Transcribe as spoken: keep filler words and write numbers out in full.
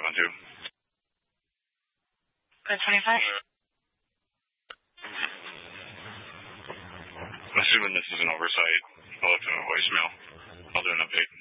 want to. Good twenty-five. Assuming this is an oversight, I'll left him a voicemail. I'll do an update.